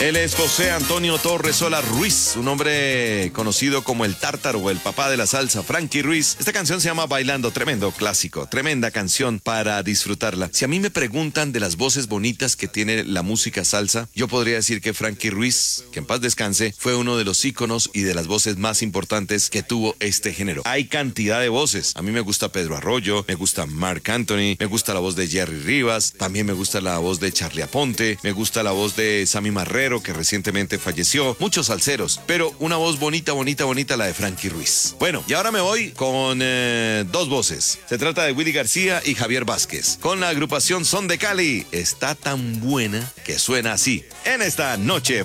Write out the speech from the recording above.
Él es José Antonio Torres Sola Ruiz, un hombre conocido como el Tártaro o el papá de la salsa, Frankie Ruiz. Esta canción se llama Bailando, tremendo clásico, tremenda canción para disfrutarla. Si a mí me preguntan de las voces bonitas que tiene la música salsa, yo podría decir que Frankie Ruiz, que en paz descanse, fue uno de los íconos y de las voces más importantes que tuvo este género. Hay cantidad de voces. A mí me gusta Pedro Arroyo, me gusta Marc Anthony, me gusta la voz de Jerry Rivas, también me gusta la voz de Charly Aponte, me gusta la voz de Sammy Marrero, que recientemente falleció, muchos salseros, pero una voz bonita, bonita, bonita, la de Frankie Ruiz. Bueno, y ahora me voy con dos voces. Se trata de Willy García y Javier Vázquez, con la agrupación Son de Cali. Está tan buena que suena así, en esta noche